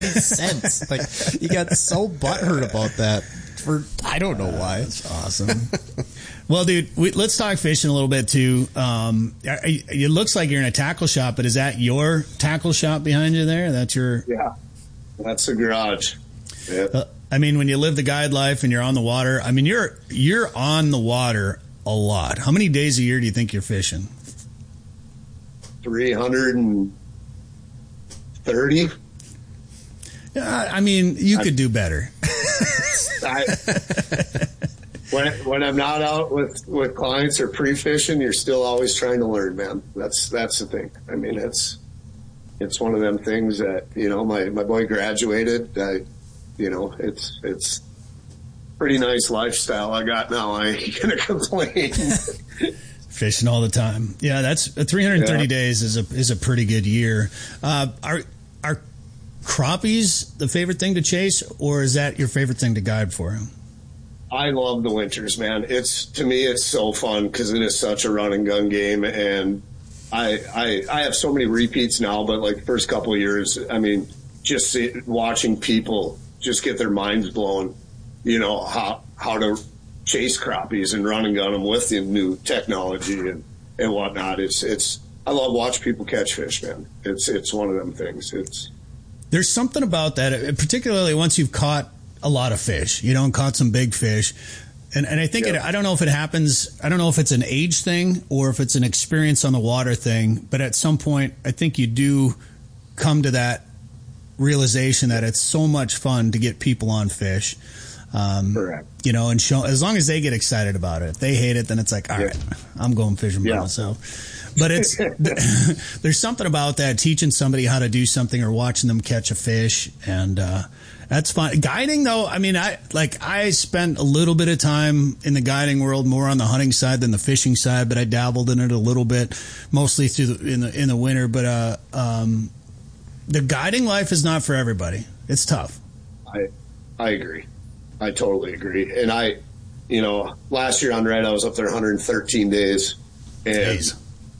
sense. Like, you got so butthurt about that I don't know why. That's awesome. Well, dude, let's talk fishing a little bit too. It looks like you're in a tackle shop, but is that your tackle shop behind you there? That's your... Yeah, that's the garage. Yeah. I mean, when you live the guide life and you're on the water, I mean, you're on the water a lot. How many days a year do you think you're fishing? 330. I mean, you could do better. When I'm not out with clients or pre-fishing, you're still always trying to learn, man. That's the thing. I mean, it's one of them things that, you know, my boy graduated. It's pretty nice lifestyle I got now. I ain't gonna complain. Fishing all the time. Yeah, that's 330 days is a pretty good year. Are crappies the favorite thing to chase, or is that your favorite thing to guide for? I love the winters, man. To me, it's so fun because it is such a run and gun game, and I have so many repeats now. But like the first couple of years, I mean, just watching people just get their minds blown, you know, how to chase crappies and run and gun them with the new technology and whatnot. I love watching people catch fish, man. It's one of them things. There's something about that, particularly once you've caught a lot of fish, you know, and caught some big fish. And I think I don't know if it happens. I don't know if it's an age thing or if it's an experience on the water thing. But at some point, I think you do come to that realization that it's so much fun to get people on fish. Correct. You know, and show, as long as they get excited about it. If they hate it, then it's like, all right, I'm going fishing by myself. But there's something about that, teaching somebody how to do something or watching them catch a fish, and that's fun. Guiding, though, I mean, I spent a little bit of time in the guiding world, more on the hunting side than the fishing side, but I dabbled in it a little bit, mostly in the winter. But the guiding life is not for everybody. It's tough. I agree. I totally agree. And last year on Red, I was up there 113 days, and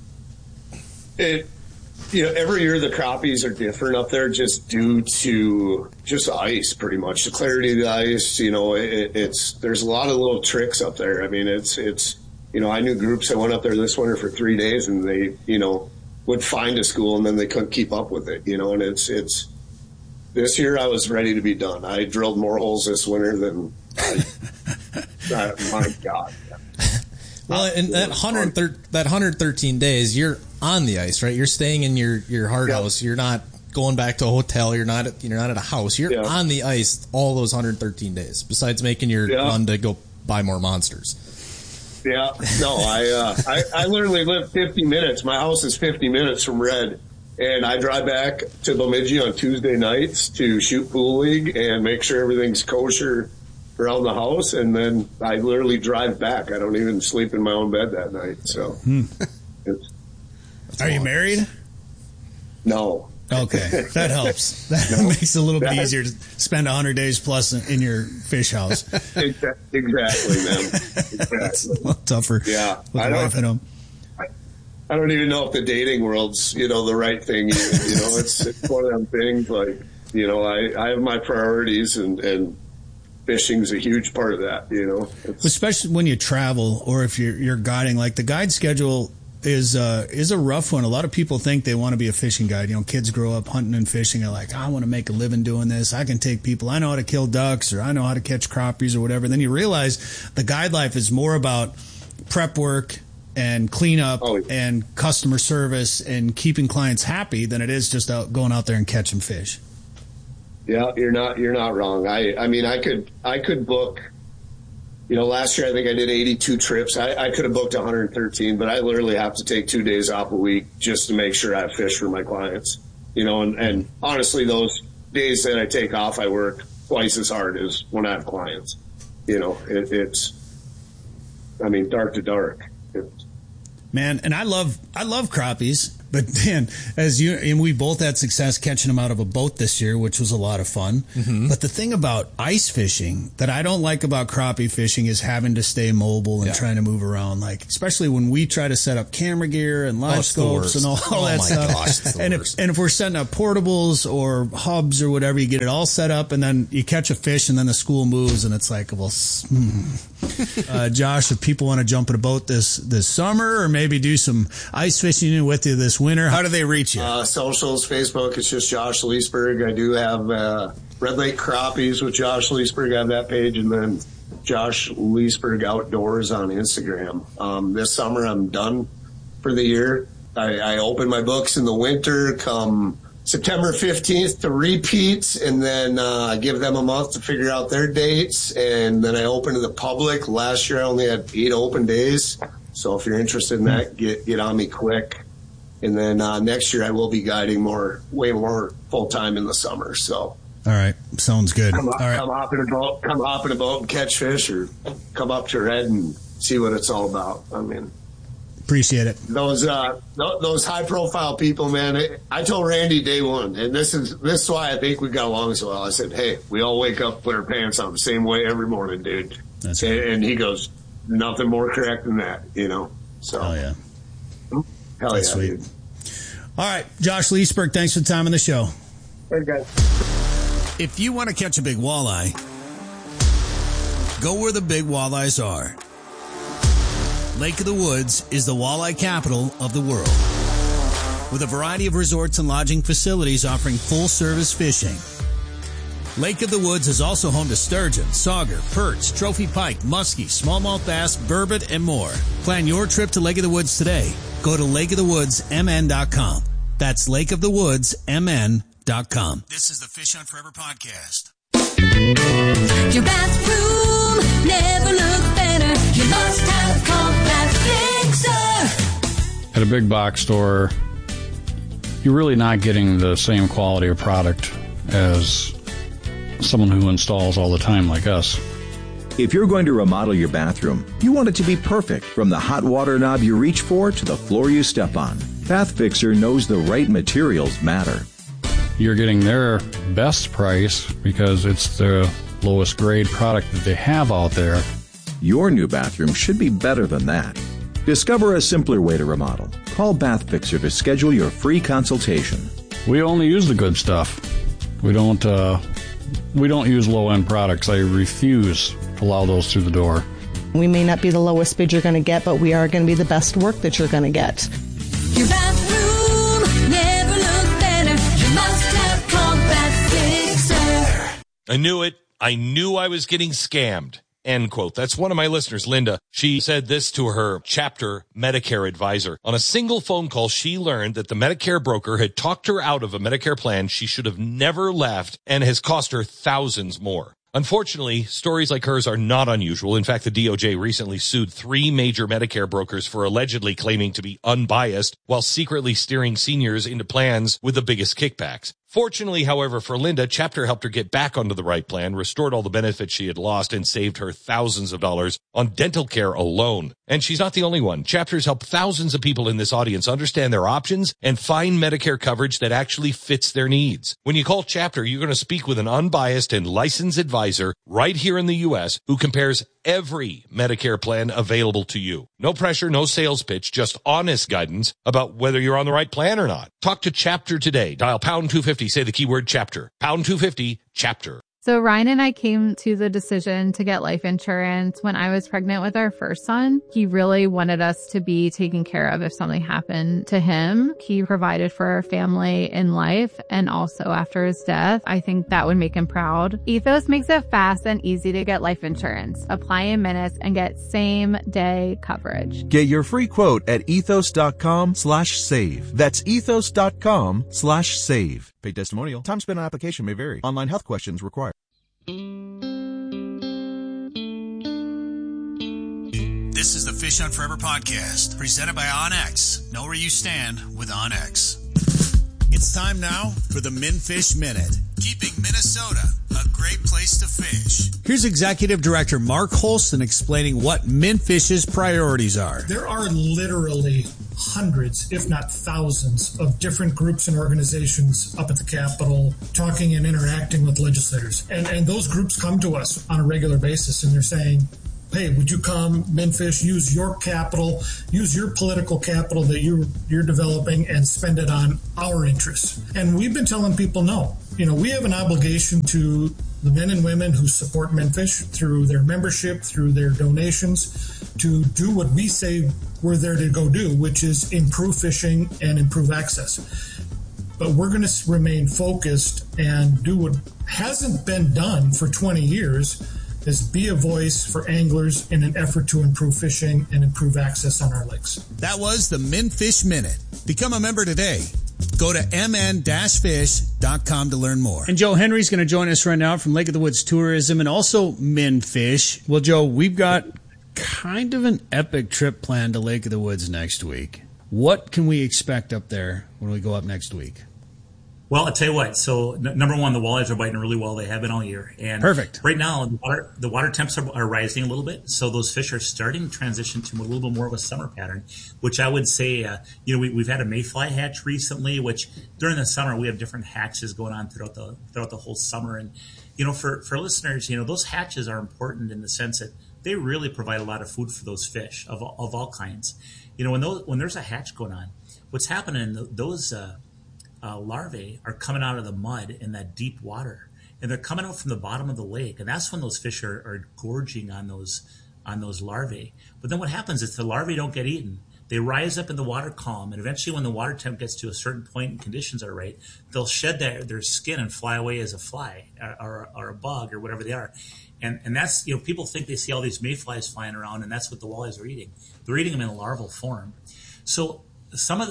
every year the crappies are different up there just due to just ice, pretty much the clarity of the ice. You know, there's a lot of little tricks up there. I mean, it's I knew groups that went up there this winter for 3 days, and they would find a school and then they couldn't keep up with it. And it's this year I was ready to be done. I drilled more holes this winter than my God. Well, and that 113 days, you're on the ice, right? You're staying in your hard house. You're not going back to a hotel. You're not at a house. You're on the ice all those 113 days. Besides making your run to go buy more monsters. Yeah, no, I literally live 50 minutes. My house is 50 minutes from Red, and I drive back to Bemidji on Tuesday nights to shoot pool league and make sure everything's kosher around the house, and then I literally drive back. I don't even sleep in my own bed that night. So, Are you married? No. Okay, that helps. That makes it a little bit easier to spend 100 days plus in your fish house. Exactly, man. Exactly. It's a little tougher. Yeah, with the wife at home. I don't even know if the dating world's the right thing. It's one of them things. Like I have my priorities and fishing's a huge part of that, especially when you travel or if you're guiding. Like the guide schedule is a rough one. A lot of people think they want to be a fishing guide. Kids grow up hunting and fishing. They're like, I want to make a living doing this. I can take people. I know how to kill ducks, or I know how to catch crappies or whatever. Then you realize the guide life is more about prep work and cleanup and customer service and keeping clients happy than it is just going out there and catching fish. Yeah, you're not wrong. I mean, I could book, last year I think I did 82 trips. I could have booked 113, but I literally have to take 2 days off a week just to make sure I have fish for my clients. And honestly, those days that I take off, I work twice as hard as when I have clients. It's dark to dark. Man, and I love crappies. But Dan, we both had success catching them out of a boat this year, which was a lot of fun. Mm-hmm. But the thing about ice fishing that I don't like about crappie fishing is having to stay mobile and trying to move around. Like, especially when we try to set up camera gear and live scopes and all that stuff. Gosh, and if we're setting up portables or hubs or whatever, you get it all set up and then you catch a fish and then the school moves and it's like, well, Josh, if people want to jump in a boat this summer or maybe do some ice fishing with you this winter, how do they reach you? Socials, Facebook, it's just Josh Leesburg. I do have Red Lake Crappies with Josh Leesburg. I have that page, and then Josh Leesburg Outdoors on Instagram. This summer I'm done for the year. I open my books in the winter come September 15th to repeats, and then I give them a month to figure out their dates, and then I open to the public. Last year I only had 8 open days, so if you're interested in that, get on me quick. And then next year I will be guiding way more full time in the summer. So, all right, sounds good. Come hop in a boat and catch fish, or come up to Red and see what it's all about. I mean, appreciate it. Those high profile people, man. I told Randy day one, and this is why I think we got along so well. I said, hey, we all wake up, put our pants on the same way every morning, dude. That's right. And he goes, nothing more correct than that, you know. So, hell yeah. Hell that's yeah, sweet. Dude. All right, Josh Leesburg, thanks for the time on the show. Hey, guys. If you want to catch a big walleye, go where the big walleyes are. Lake of the Woods is the walleye capital of the world, with a variety of resorts and lodging facilities offering full-service fishing. Lake of the Woods is also home to sturgeon, sauger, perch, trophy pike, muskie, smallmouth bass, burbot, and more. Plan your trip to Lake of the Woods today. Go to lakeofthewoodsmn.com. That's lakeofthewoodsmn.com. This is the Fish Hunt Forever podcast. Your bathroom never looked better. You must have Compact Fixer. At a big box store, you're really not getting the same quality of product as someone who installs all the time like us. If you're going to remodel your bathroom, you want it to be perfect, from the hot water knob you reach for to the floor you step on. Bath Fixer knows the right materials matter. You're getting their best price because it's the lowest grade product that they have out there. Your new bathroom should be better than that. Discover a simpler way to remodel. Call Bath Fixer to schedule your free consultation. We only use the good stuff. We don't use low-end products. I refuse to allow those through the door. We may not be the lowest bid you're going to get, but we are going to be the best work that you're going to get. Your bathroom never looked better. You must have Compact Fixer. I knew it. I knew I was getting scammed. End quote. That's one of my listeners, Linda. She said this to her chapter Medicare advisor. On a single phone call, she learned that the Medicare broker had talked her out of a Medicare plan she should have never left and has cost her thousands more. Unfortunately, stories like hers are not unusual. In fact, the DOJ recently sued 3 major Medicare brokers for allegedly claiming to be unbiased while secretly steering seniors into plans with the biggest kickbacks. Fortunately, however, for Linda, Chapter helped her get back onto the right plan, restored all the benefits she had lost, and saved her thousands of dollars on dental care alone. And she's not the only one. Chapter's helped thousands of people in this audience understand their options and find Medicare coverage that actually fits their needs. When you call Chapter, you're going to speak with an unbiased and licensed advisor right here in the U.S. who compares every Medicare plan available to you. No pressure, no sales pitch, just honest guidance about whether you're on the right plan or not. Talk to Chapter today. Dial pound 250, say the keyword Chapter. Pound 250, Chapter. So Ryan and I came to the decision to get life insurance when I was pregnant with our first son. He really wanted us to be taken care of if something happened to him. He provided for our family in life and also after his death. I think that would make him proud. Ethos makes it fast and easy to get life insurance. Apply in minutes and get same day coverage. Get your free quote at ethos.com/save. That's ethos.com/save. Paid testimonial. Time spent on application may vary. Online health questions required. This is the Fish Hunt Forever podcast, presented by OnX. Know where you stand with OnX. It's time now for the MinFish Minute. Keeping Minnesota a great place to fish. Here's Executive Director Mark Holston explaining what MinFish's priorities are. There are literally hundreds, if not thousands, of different groups and organizations up at the Capitol talking and interacting with legislators. And those groups come to us on a regular basis, and they're saying, hey, would you come, MnFish, use your capital, use your political capital that you're developing and spend it on our interests? And we've been telling people no. We have an obligation to the men and women who support MnFish through their membership, through their donations, to do what we say we're there to go do, which is improve fishing and improve access. But we're going to remain focused and do what hasn't been done for 20 years, is be a voice for anglers in an effort to improve fishing and improve access on our lakes. That was the MnFish Minute. Become a member today. Go to mn-fish.com to learn more. And Joe Henry's going to join us right now from Lake of the Woods Tourism and also MnFish. Well, Joe, we've got kind of an epic trip planned to Lake of the Woods next week. What can we expect up there when we go up next week? Well, I'll tell you what. So, number one, the walleyes are biting really well. They have been all year. And perfect. Right now, the water temps are rising a little bit. So those fish are starting to transition to a little bit more of a summer pattern, which I would say, we've had a mayfly hatch recently, which during the summer, we have different hatches going on throughout the whole summer. And, for listeners, those hatches are important in the sense that they really provide a lot of food for those fish of all kinds. When there's a hatch going on, what's happening, those larvae are coming out of the mud in that deep water, and they're coming out from the bottom of the lake, and that's when those fish are gorging on those larvae. But then what happens is the larvae don't get eaten. They rise up in the water column, and eventually when the water temp gets to a certain point and conditions are right, they'll shed their skin and fly away as a fly or a bug or whatever they are. And that's, people think they see all these mayflies flying around, and that's what the walleyes are eating. They're eating them in a larval form. So some of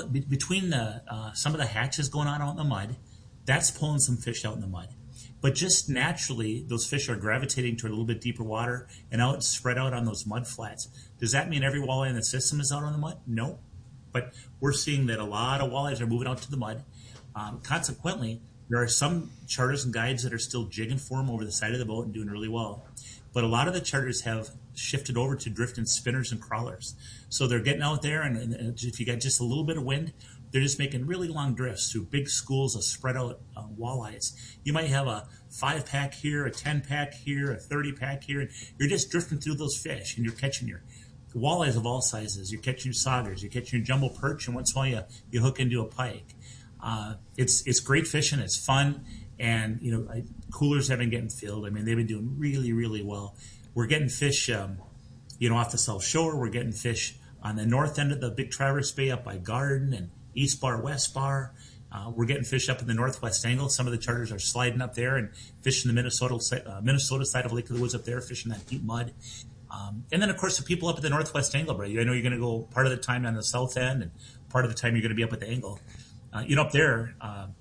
the hatches going on out in the mud, that's pulling some fish out in the mud. But just naturally, those fish are gravitating to a little bit deeper water and spread out on those mud flats. Does that mean every walleye in the system is out on the mud? No. But we're seeing that a lot of walleyes are moving out to the mud. Consequently, there are some charters and guides that are still jigging for them over the side of the boat and doing really well. But a lot of the charters have shifted over to drifting spinners and crawlers. So they're getting out there, and if you got just a little bit of wind, they're just making really long drifts through big schools of spread out walleyes. You might have a 5-pack here, a 10-pack here, a 30-pack here, and you're just drifting through those fish, and you're catching your walleyes of all sizes. You're catching your saugers, you're catching your jumbo perch, and once in a while you hook into a pike. It's great fishing, it's fun, and coolers have been getting filled. I mean, they've been doing really, really well. We're getting fish, off the South Shore. We're getting fish on the north end of the Big Traverse Bay up by Garden and East Bar, West Bar. We're getting fish up in the Northwest Angle. Some of the charters are sliding up there and fishing the Minnesota side of Lake of the Woods up there, fishing that deep mud. And then, of course, the people up at the Northwest Angle, Brady. I know you're going to go part of the time on the south end and part of the time you're going to be up at the angle. Up there,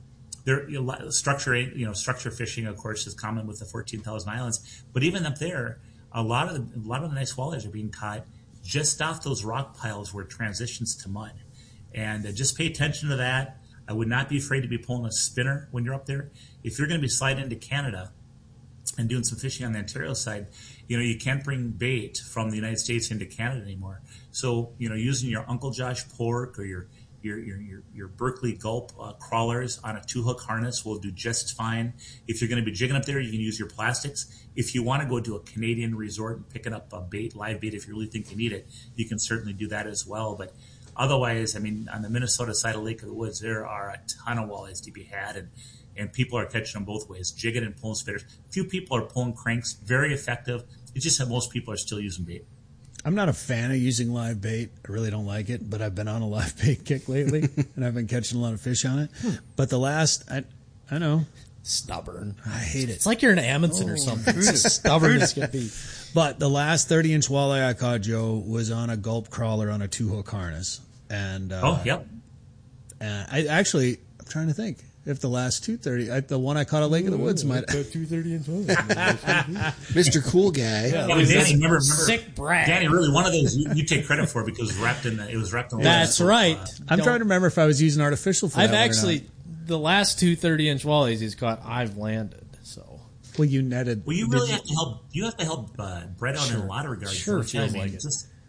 structure fishing, of course, is common with the 14,000 islands. But even up there, a lot of the nice walleyes are being caught just off those rock piles where it transitions to mud. And just pay attention to that. I would not be afraid to be pulling a spinner when you're up there. If you're going to be sliding into Canada and doing some fishing on the Ontario side, you can't bring bait from the United States into Canada anymore. So, using your Uncle Josh pork or your Berkeley Gulp crawlers on a 2-hook harness will do just fine. If you're going to be jigging up there, you can use your plastics. If you want to go to a Canadian resort and picking up a live bait, if you really think you need it, you can certainly do that as well. But otherwise, I mean, on the Minnesota side of Lake of the Woods, there are a ton of walleyes to be had, and people are catching them both ways, jigging and pulling spinners. Few people are pulling cranks, very effective. It's just that most people are still using bait. I'm not a fan of using live bait. I really don't like it, but I've been on a live bait kick lately, and I've been catching a lot of fish on it. But the last, I know. Stubborn. I hate it. It's like you're an Amundsen or something. It's as stubborn as can be. But the last 30-inch walleye I caught, Joe, was on a gulp crawler on a 2-hook harness. And yep. And I'm trying to think. If the last 230, the one I caught at Lake of the Woods might 230 and Mr. Cool Guy. Yeah, Danny, remember, sick brag. Danny, really one of those you take credit for because it was wrapped in. That's right. I'm trying to remember if I was using artificial for that. I've actually the last 2 30-inch walleyes he's caught, I've landed. So well, you netted. Well, you really have to help. You have to help Brett out in a lot of regards. Sure, feels like it.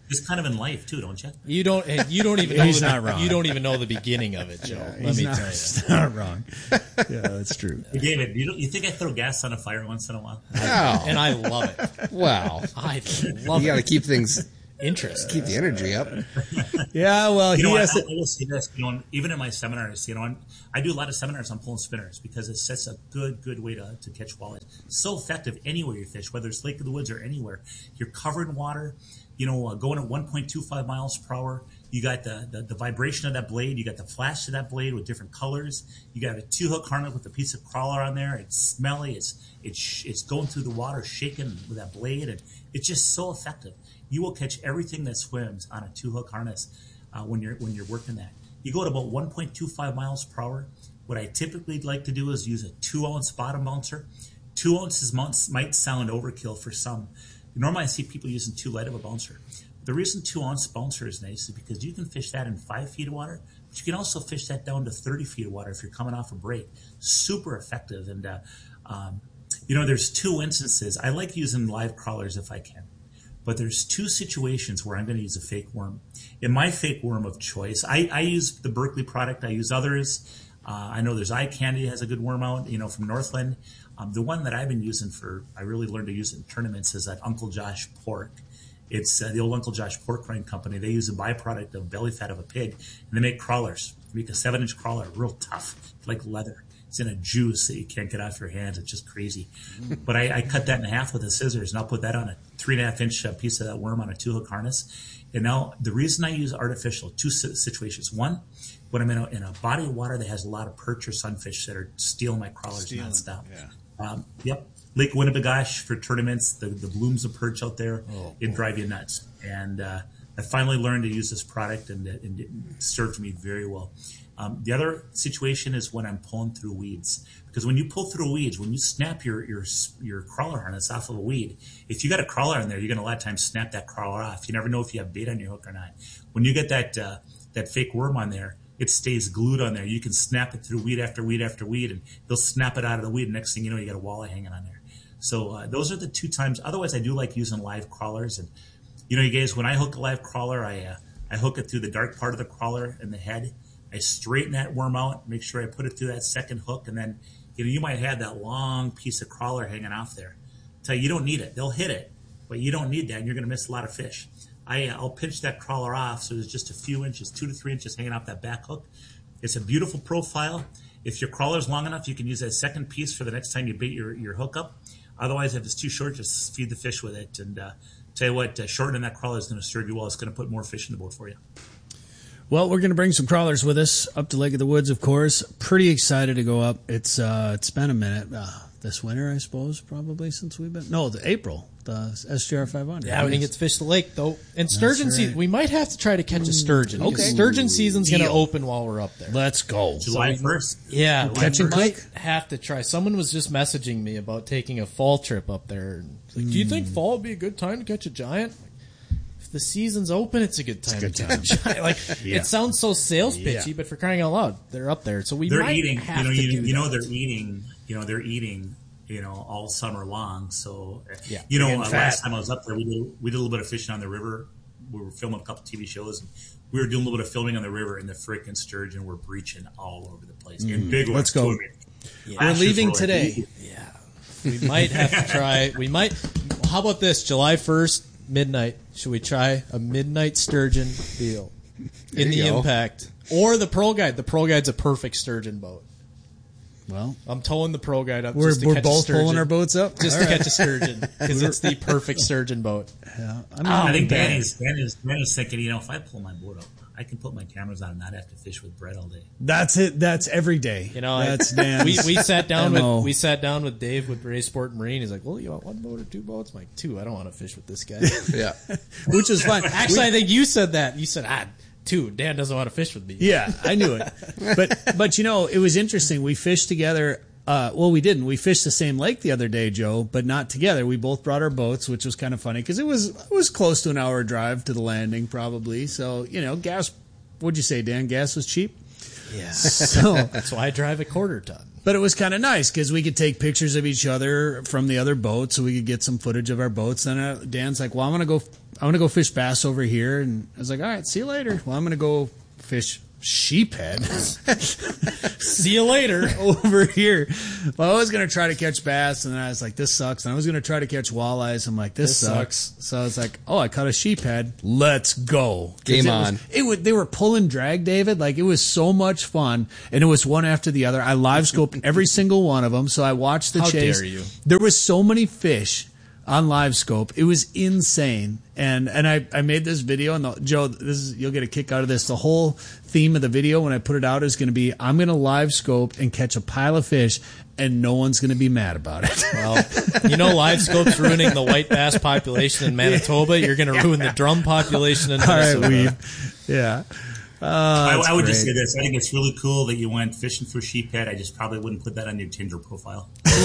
It's kind of in life too, don't you? You don't even know He's not wrong. You don't even know the beginning of it, Joe. Let me tell you. He's not wrong. Yeah, that's true. Hey, David, you think I throw gas on a fire once in a while? And I love it. Wow. I love You got to it. keep things, Interest. keep the energy up. Yeah, well, You know, he I has to. will say this. You know, even in my seminars, you know, I do a lot of seminars on pulling spinners because it's such a good way to catch walleye. So effective anywhere you fish, whether it's Lake of the Woods or anywhere. You're covered in water. You know, going at 1.25 miles per hour. You got the vibration of that blade. You got the flash of that blade with different colors. You got a 2-hook harness with a piece of crawler on there. It's smelly. It's going through the water, shaking with that blade, and it's just so effective. You will catch everything that swims on a 2-hook harness when you're working that. You go at about 1.25 miles per hour. What I typically like to do is use a 2-ounce bottom bouncer. 2 ounces might sound overkill for some. Normally I see people using too light of a bouncer. The reason 2-ounce bouncer is nice is because you can fish that in 5 feet of water, but you can also fish that down to 30 feet of water if you're coming off a break. Super effective. And, you know, there's 2 instances. I like using live crawlers if I can. But there's 2 situations where I'm going to use a fake worm. In my fake worm of choice, I use the Berkley product. I use others. I know there's Eye Candy has a good worm out, you know, from Northland. The one that I've been using I really learned to use it in tournaments is that Uncle Josh pork. It's the old Uncle Josh pork rind company. They use a byproduct of belly fat of a pig, and they make crawlers. They make a 7-inch crawler, real tough, like leather. It's in a juice that you can't get off your hands. It's just crazy. But I cut that in half with the scissors, and I'll put that on a 3.5-inch piece of that worm on a 2-hook harness. And now the reason I use artificial, 2 situations. One, when I'm in a body of water that has a lot of perch or sunfish that are stealing my crawlers nonstop. Yeah. Yep. Lake Winnipegosh for tournaments, the blooms of perch out there, it drive you nuts. And I finally learned to use this product, and it served me very well. The other situation is when I'm pulling through weeds. Because when you pull through weeds, when you snap your crawler harness off of a weed, if you got a crawler in there, you're going to a lot of times snap that crawler off. You never know if you have bait on your hook or not. When you get that fake worm on there, it stays glued on there. You can snap it through weed after weed after weed, and they'll snap it out of the weed. Next thing you know, you got a walleye hanging on there. So those are the 2 times. Otherwise, I do like using live crawlers. And, you know, you guys, when I hook a live crawler, I hook it through the dark part of the crawler and the head. I straighten that worm out, make sure I put it through that second hook, and then, you know, you might have that long piece of crawler hanging off there. Tell you don't need it. They'll hit it, but you don't need that, and you're going to miss a lot of fish. I'll pinch that crawler off so there's just a few inches, 2 to 3 inches hanging off that back hook. It's a beautiful profile. If your crawler's long enough, you can use that second piece for the next time you bait your hook up. Otherwise, if it's too short, just feed the fish with it. And tell you what, shortening that crawler is going to serve you well. It's going to put more fish in the boat for you. Well, we're going to bring some crawlers with us up to Lake of the Woods, of course. Pretty excited to go up. It's been a minute. This winter, I suppose, probably since we've been... No, April, the SGR 500. Yeah, we didn't get to fish the lake, though. And sturgeon season, we might have to try to catch a sturgeon. Okay. Sturgeon season's going to open while we're up there. Let's go. July 1st. Yeah, Catch and might cook? have to try. Someone was just messaging me about taking a fall trip up there. Like, do you think fall would be a good time to catch a giant? If the season's open, it's a good time to catch a giant. Like, it sounds so sales pitchy, but for crying out loud, they're up there. So they're might eating, have they're eating, all summer long. So, last time I was up there, we did a little bit of fishing on the river. We were filming a couple TV shows, and we were doing a little bit of filming on the river, and the frickin' sturgeon were breaching all over the place. And big ones. Let's go. We're leaving today. Yeah. We might have to try. How about this? July 1st, midnight. Should we try a midnight sturgeon deal in the Impact? Or the Pearl Guide. The Pearl Guide's a perfect sturgeon boat. Well, I'm towing the Pro Guide up. We're just to catch both a sturgeon. pulling our boats up just to catch a sturgeon because it's the perfect sturgeon boat. Yeah, I think Danny's thinking, if I pull my boat up, I can put my cameras on and not have to fish with Brett all day. That's it. That's every day. That's Dan's. We sat down with Dave with Ray Sport and Marine. He's like, "Well, you want 1 boat or 2 boats?" I'm like, 2. I don't want to fish with this guy. Yeah, which is fine. Actually, I think you said that. You said, 2. Dan doesn't want to fish with me. Yeah, I knew it. But it was interesting. We fished together. We didn't. We fished the same lake the other day, Joe, but not together. We both brought our boats, which was kind of funny because it was close to an hour drive to the landing, probably. So gas. What'd you say, Dan? Gas was cheap. Yeah. So that's why I drive a 1/4 ton. But it was kind of nice because we could take pictures of each other from the other boat, so we could get some footage of our boats. Then Dan's like, "Well, I'm going to go fish bass over here. And I was like, all right, see you later. Well, I'm going to go fish sheephead. See you later. Over here. Well, I was going to try to catch bass, and then I was like, this sucks. And I was going to try to catch walleyes. I'm like, this sucks. So I was like, oh, I caught a sheephead. Let's go. Game on. They were pulling drag, David. Like, it was so much fun, and it was one after the other. I live scoped every single one of them, so I watched the chase. How dare you? There was so many fish on live scope. It was insane. And I made this video, and Joe, you'll get a kick out of this. The whole theme of the video when I put it out is going to be, I'm going to live scope and catch a pile of fish, and no one's going to be mad about it. Well, live scope's ruining the white bass population in Manitoba. You're going to ruin the drum population in Minnesota. All right, yeah. I would just say this. I think it's really cool that you went fishing for sheephead. I just probably wouldn't put that on your Tinder profile.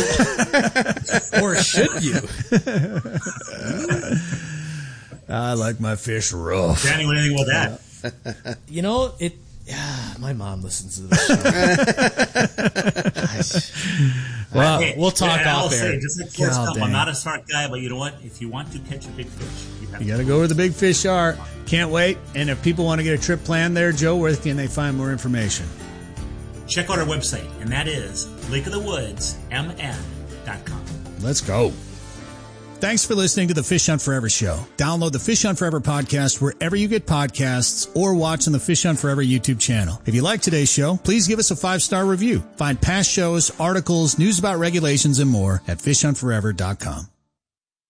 Or should you? I like my fish rough. Danny, what do you think about that? My mom listens to this show. Well, we'll talk off air. Say, just like Forrest Gump, I'm not a smart guy, but you know what? If you want to catch a big fish, you got to go where the big fish are. Can't wait. And if people want to get a trip planned there, Joe, where can they find more information? Check out our website, and that is lakeofthewoodsmn.com. Let's go. Thanks for listening to the Fish Hunt Forever show. Download the Fish Hunt Forever podcast wherever you get podcasts or watch on the Fish Hunt Forever YouTube channel. If you like today's show, please give us a 5-star review. Find past shows, articles, news about regulations, and more at fishhuntforever.com.